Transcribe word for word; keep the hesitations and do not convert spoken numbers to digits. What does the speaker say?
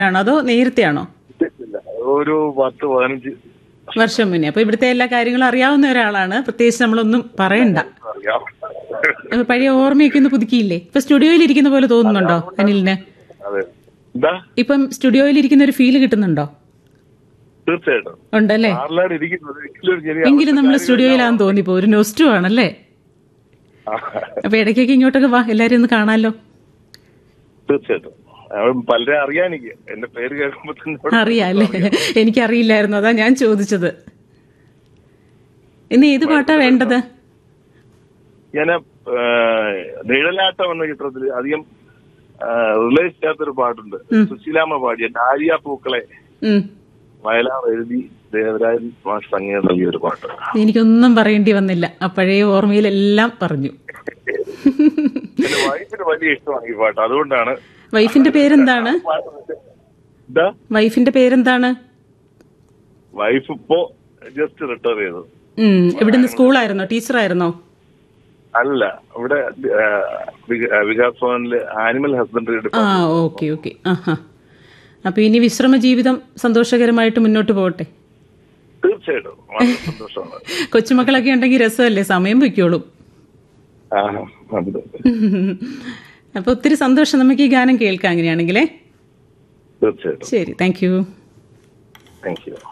ആണോ അതോ നേരത്തെ ആണോ? ഇല്ല, ഒരു പത്ത് പതിനഞ്ച് വർഷം മുന്നേ. അപ്പൊ ഇവിടുത്തെ എല്ലാ കാര്യങ്ങളും അറിയാവുന്ന ഒരാളാണ്, പ്രത്യേകിച്ച് നമ്മളൊന്നും പറയണ്ട. അറിയാം. അപ്പൊ പഴയ ഓർമ്മയൊക്കെ ഒന്ന് പുതുക്കിയില്ലേ? ഇപ്പൊ സ്റ്റുഡിയോയിൽ ഇരിക്കുന്ന പോലെ തോന്നുന്നുണ്ടോ അനിലിന്? അതെ. എന്താ ഇപ്പം സ്റ്റുഡിയോയിൽ ഇരിക്കുന്ന ഒരു ഫീല് കിട്ടുന്നുണ്ടോ? തീർച്ചയായിട്ടും ഉണ്ടല്ലേ? ആറിലാണ് ഇരിക്കുന്നത്. എങ്കിലും ഒരു ചെറിയ എങ്കിലും നമ്മൾ അവസ്ഥ സ്റ്റുഡിയോയിലാന്ന് തോന്നിപ്പോ, ഒരു നൊസ്റ്റു ആണല്ലേ? ആ, അപ്പൊ ഇടയ്ക്കൊക്കെ ഇങ്ങോട്ടൊക്കെ വാ, എല്ലാരും ഒന്ന് കാണാലോ. തീർച്ചയായിട്ടും അവൻ പലരെ അറിയാൻ എനിക്ക് എന്റെ പേര് കേൾക്കുമ്പോ തന്നെ അറിയാം അല്ലേ? എനിക്കറിയില്ലായിരുന്നു, അതാ ഞാൻ ചോദിച്ചത്. ഇന്ന് ഏത് പാട്ടാ വേണ്ടത്? ഞാൻ നിഴലാട്ടം എന്ന ചിത്രത്തിൽ അധികം റിലേറ്റ് ചെയ്യാത്തൊരു പാട്ടുണ്ട്. സുശീലാമ്മ പാടിയ ഡാലിയ പൂക്കളെ ഉം. വയലാർ എഴുതി ദേവരാജൻ മാഷ് സംഗീതം നൽകിയ ഒരു പാട്ട്. എനിക്കൊന്നും പറയേണ്ടി വന്നില്ല, ആ പഴയ ഓർമ്മയിലെല്ലാം പറഞ്ഞു. എന്റെ വൈഫിന് വലിയ ഇഷ്ടമാണ് ഈ പാട്ട്, അതുകൊണ്ടാണ്. വൈഫിന്റെ പേരെന്താണ്? എന്താ വൈഫിന്റെ പേരെന്താണ്? വൈഫ് ഇപ്പോ ജസ്റ്റ് റിട്ടയർ ചെയ്തു. ഉം. ഇവിടുന്ന് സ്കൂളായിരുന്നോ, ടീച്ചറായിരുന്നോ? അല്ല, ഇവിടെ വികാസ് ഭവനില് ആനിമൽ ഹസ്ബൻഡറി. ആ, ഓക്കെ ഓക്കെ. ആഹാ. അപ്പൊ ഇനി വിശ്രമ ജീവിതം സന്തോഷകരമായിട്ട് മുന്നോട്ട് പോകട്ടെ. തീർച്ചയായിട്ടും വളരെ സന്തോഷമാണ്. കൊച്ചുമക്കളൊക്കെ ഉണ്ടെങ്കിൽ രസമല്ലേ, സമയം പൊയ്ക്കോളും. അപ്പൊ ഒത്തിരി സന്തോഷം. നമുക്ക് ഈ ഗാനം കേൾക്കാം അങ്ങനെയാണെങ്കിലേ. തീർച്ചയായിട്ടും. ശരി, താങ്ക് യു. Thank you.